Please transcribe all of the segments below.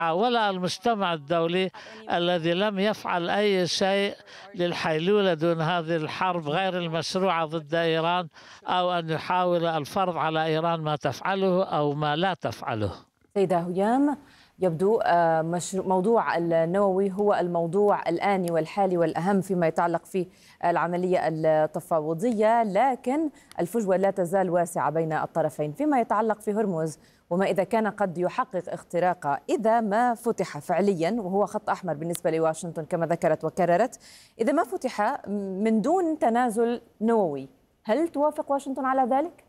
ولا المجتمع الدولي الذي لم يفعل أي شيء للحيلولة دون هذه الحرب غير المشروعة ضد إيران، أو أن يحاول الفرض على إيران ما تفعله أو ما لا تفعله. سيدة هيام، يبدو موضوع النووي هو الموضوع الآني والحالي والأهم فيما يتعلق في العملية التفاوضية، لكن الفجوة لا تزال واسعة بين الطرفين فيما يتعلق في هرمز، وما إذا كان قد يحقق اختراقه إذا ما فتح فعليا، وهو خط أحمر بالنسبة لواشنطن كما ذكرت وكررت. إذا ما فتح من دون تنازل نووي، هل توافق واشنطن على ذلك؟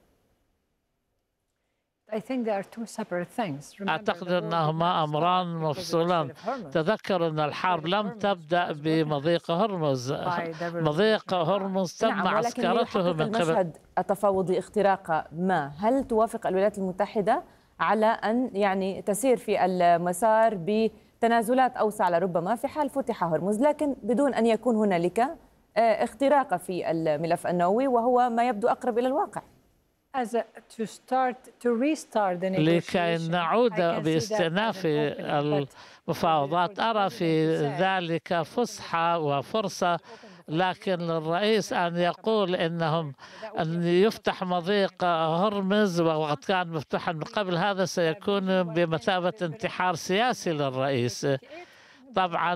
أعتقد أنهما أمران مفصولان. تذكر أن الحرب لم تبدأ بمضيق هرمز. مضيق هرمز تم عسكرته من قبل. المشهد التفاوضي اختراق ما، هل توافق الولايات المتحدة على أن تسير في المسار بتنازلات أوسع لربما في حال فتح هرمز، لكن بدون أن يكون هنالك اختراق في الملف النووي، وهو ما يبدو أقرب إلى الواقع؟ لكي نعود باستئناف المفاوضات، أرى في ذلك فسحة وفرصة، لكن للرئيس أن يقول أن يفتح مضيق هرمز وقد كان مفتوحا من قبل، هذا سيكون بمثابة انتحار سياسي للرئيس. طبعا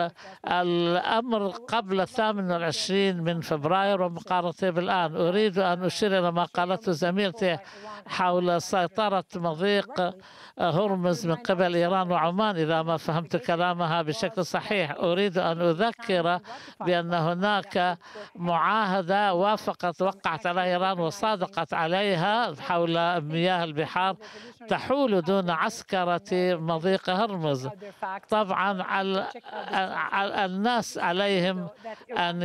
الأمر قبل 28 من فبراير ومقارنة بالآن. أريد أن أشير إلى ما قالته زميلتي حول سيطرة مضيق هرمز من قبل إيران وعمان، إذا ما فهمت كلامها بشكل صحيح. أريد أن أذكر بأن هناك معاهدة وقعت على إيران وصادقت عليها حول مياه البحار تحول دون عسكرة مضيق هرمز. طبعا الناس عليهم أن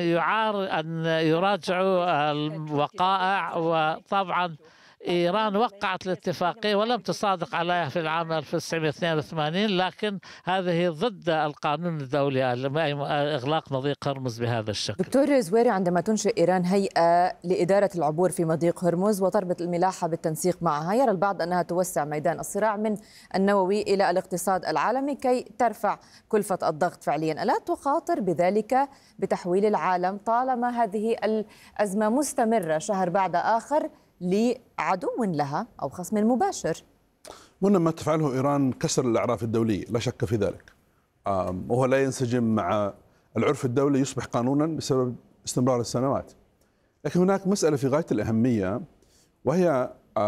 يراجعوا الوقائع، وطبعا إيران وقعت الاتفاقية ولم تصادق عليها في العام 1982، لكن هذه ضد القانون الدولي إغلاق مضيق هرمز بهذا الشكل. دكتور زويري، عندما تنشئ إيران هيئة لإدارة العبور في مضيق هرمز وتربط الملاحة بالتنسيق معها، يرى البعض أنها توسع ميدان الصراع من النووي إلى الاقتصاد العالمي كي ترفع كلفة الضغط فعليا. ألا تخاطر بذلك بتحويل العالم طالما هذه الأزمة مستمرة شهر بعد آخر لعدو لها أو خصم مباشر؟ وإن ما تفعله إيران كسر الأعراف الدولية، لا شك في ذلك، وهو لا ينسجم مع العرف الدولي، يصبح قانونا بسبب استمرار السنوات. لكن هناك مسألة في غاية الأهمية، وهي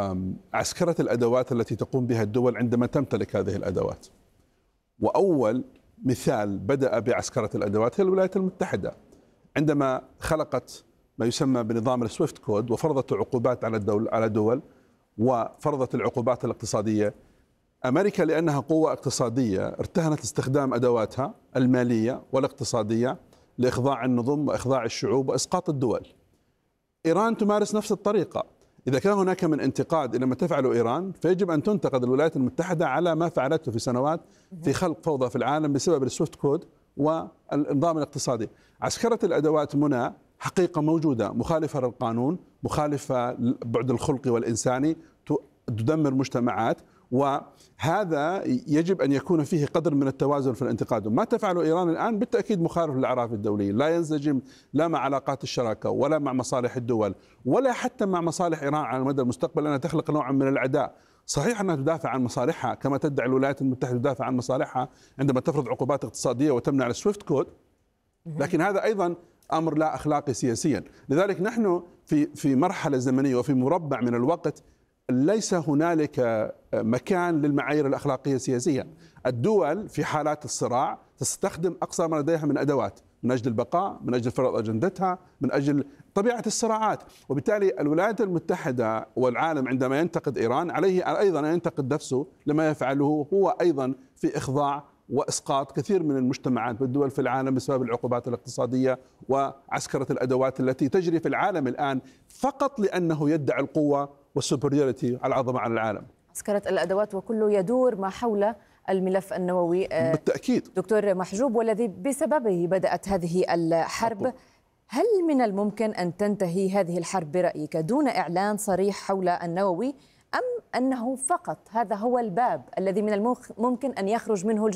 عسكرة الأدوات التي تقوم بها الدول عندما تمتلك هذه الأدوات. وأول مثال بدأ بعسكرة الأدوات هي الولايات المتحدة، عندما خلقت ما يسمى بنظام السويفت كود وفرضت عقوبات على دول وفرضت العقوبات الاقتصادية. أمريكا لأنها قوة اقتصادية ارتهنت استخدام أدواتها المالية والاقتصادية لإخضاع النظم وإخضاع الشعوب وإسقاط الدول. إيران تمارس نفس الطريقة. إذا كان هناك من انتقاد إلى ما تفعله إيران، فيجب أن تنتقد الولايات المتحدة على ما فعلته في سنوات في خلق فوضى في العالم بسبب السويفت كود والنظام الاقتصادي. عسكرة الأدوات منى حقيقة موجودة، مخالفة للقانون، مخالفة للبعد الخلقي والإنساني، تدمر مجتمعات، وهذا يجب أن يكون فيه قدر من التوازن في الانتقاد. ما تفعله إيران الآن بالتأكيد مخالف للأعراف الدولية، لا ينسجم لا مع علاقات الشراكة ولا مع مصالح الدول ولا حتى مع مصالح إيران على المدى المستقبل، لأنها تخلق نوعا من العداء. صحيح أنها تدافع عن مصالحها كما تدعي الولايات المتحدة تدافع عن مصالحها عندما تفرض عقوبات اقتصادية وتمنع السويفت كود، لكن هذا أيضا أمر لا أخلاقي سياسيا. لذلك نحن في مرحلة زمنية وفي مربع من الوقت ليس هنالك مكان للمعايير الأخلاقية سياسيا. الدول في حالات الصراع تستخدم أقصى ما لديها من أدوات من أجل البقاء، من أجل فرض أجندتها، من أجل طبيعة الصراعات. وبالتالي الولايات المتحدة والعالم عندما ينتقد إيران عليه أيضا أن ينتقد نفسه لما يفعله هو أيضا في إخضاع وإسقاط كثير من المجتمعات والدول في العالم بسبب العقوبات الاقتصادية وعسكرة الأدوات التي تجري في العالم الآن فقط لأنه يدعي القوة والسوبريوريتي العظمة على العالم. عسكرة الأدوات وكله يدور ما حول الملف النووي بالتأكيد. دكتور محجوب، والذي بسببه بدأت هذه الحرب، هل من الممكن أن تنتهي هذه الحرب برأيك دون إعلان صريح حول النووي، أم أنه فقط هذا هو الباب الذي من الممكن أن يخرج منه